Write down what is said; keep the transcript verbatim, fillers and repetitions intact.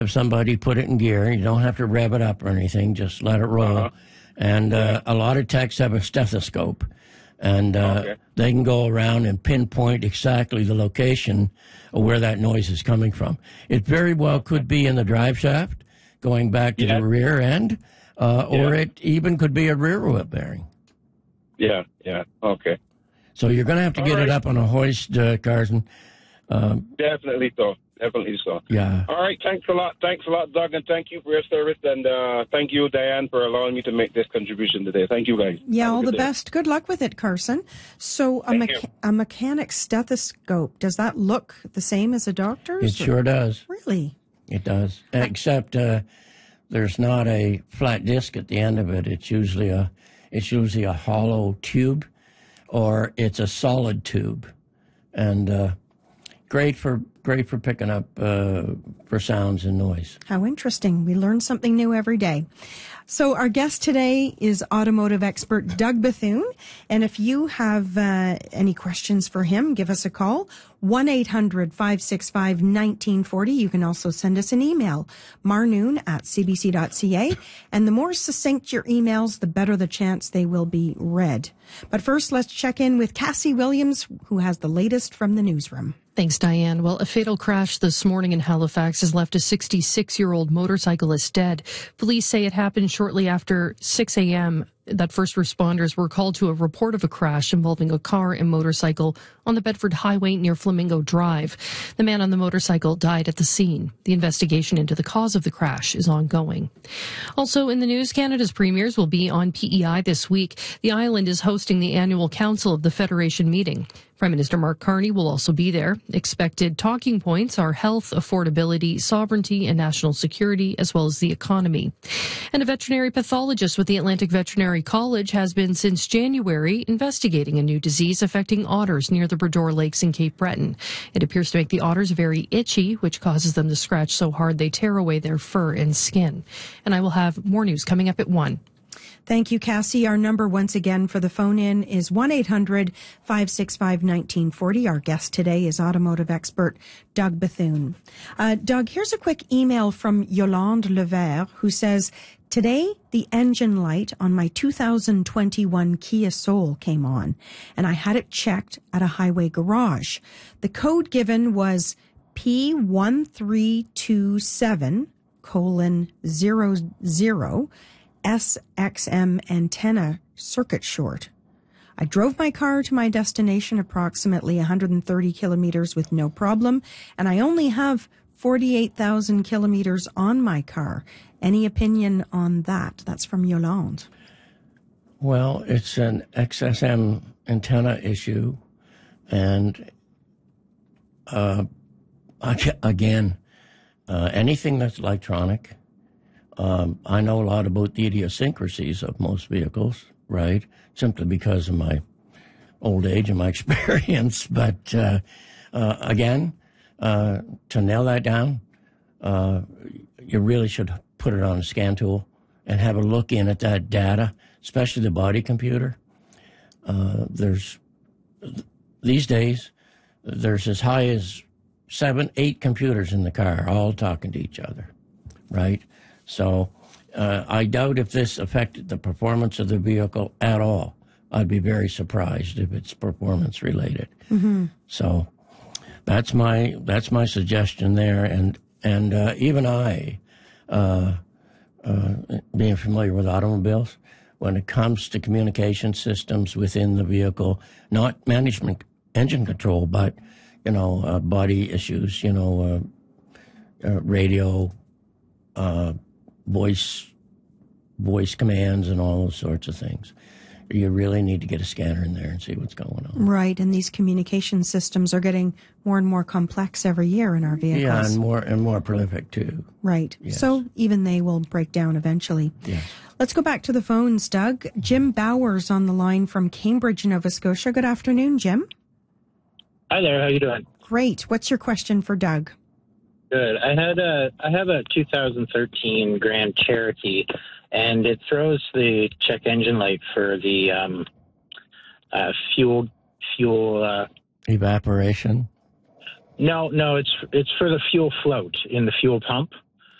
have somebody put it in gear. You don't have to rev it up or anything. Just let it roll. Uh-huh. And uh, a lot of techs have a stethoscope. And uh, okay. they can go around and pinpoint exactly the location of where that noise is coming from. It very well could be in the drive shaft, going back to yeah. the rear end, uh, yeah. or it even could be a rear wheel bearing. Yeah, yeah, okay. So you're going to have to All get right. it up on a hoist, uh, Carson. Um, Definitely so. Definitely so. Yeah. All right. Thanks a lot. Thanks a lot, Doug, and thank you for your service. And uh, thank you, Diane, for allowing me to make this contribution today. Thank you, guys. Yeah, Have all the day. best. Good luck with it, Carson. So a, mecha- a mechanic stethoscope, does that look the same as a doctor's? It or? sure does. Really? It does. Except uh, there's not a flat disc at the end of it. It's usually a, it's usually a hollow tube, or it's a solid tube. And uh, great for great for picking up uh, for sounds and noise. How interesting. We learn something new every day. So our guest today is automotive expert Doug Bethune. And if you have uh, any questions for him, give us a call. one eight hundred five six five one nine four zero. You can also send us an email, marnoon at c b c dot c a. And the more succinct your emails, the better the chance they will be read. But first, let's check in with Cassie Williams, who has the latest from the newsroom. Thanks, Diane. Well, a fatal crash this morning in Halifax has left a sixty-six-year-old motorcyclist dead. Police say it happened shortly after six a.m. that first responders were called to a report of a crash involving a car and motorcycle on the Bedford Highway near Flamingo Drive. The man on the motorcycle died at the scene. The investigation into the cause of the crash is ongoing. Also in the news, Canada's premiers will be on P E I this week. The island is hosting the annual Council of the Federation meeting. Prime Minister Mark Carney will also be there. Expected talking points are health, affordability, sovereignty, and national security, as well as the economy. And a veterinary pathologist with the Atlantic Veterinary College has been since January investigating a new disease affecting otters near the Bredor Lakes in Cape Breton. It appears to make the otters very itchy, which causes them to scratch so hard they tear away their fur and skin. And I will have more news coming up at one. Thank you, Cassie. Our number once again for the phone-in is one eight hundred five six five one nine four zero. Our guest today is automotive expert Doug Bethune. Uh, Doug, here's a quick email from Yolande Levert, who says, today, the engine light on my two thousand twenty-one Kia Soul came on, and I had it checked at a highway garage. The code given was P one three two seven colon zero zero S X M antenna circuit short. I drove my car to my destination approximately one hundred thirty kilometers with no problem, and I only have forty-eight thousand kilometers on my car. Any opinion on that? That's from Yolande. Well, it's an X S M antenna issue, and uh, again, uh, anything that's electronic. Um, I know a lot about the idiosyncrasies of most vehicles, right? Simply because of my old age and my experience. But uh, uh, again, uh, to nail that down, uh, you really should put it on a scan tool and have a look in at that data, especially the body computer. Uh, there's these days, there's as high as seven, eight computers in the car, all talking to each other, right? So uh, I doubt if this affected the performance of the vehicle at all. I'd be very surprised if it's performance related. Mm-hmm. So that's my that's my suggestion there. And and uh, even I, uh, uh, being familiar with automobiles, when it comes to communication systems within the vehicle, not management engine control, but you know uh, body issues, you know uh, uh, radio. Uh, voice voice commands and all those sorts of things. You really need to get a scanner in there and see what's going on. Right, and these communication systems are getting more and more complex every year in our vehicles. Yeah, and more and more prolific too. Right, yes. So even they will break down eventually. Yes. Let's go back to the phones, Doug. Jim Bowers on the line from Cambridge, Nova Scotia. Good afternoon, Jim. Hi there, how you doing? Great. What's your question for Doug? Good. I had a I have a two thousand thirteen Grand Cherokee, and it throws the check engine light for the um, uh, fuel fuel uh, evaporation. No, no, it's it's for the fuel float in the fuel pump.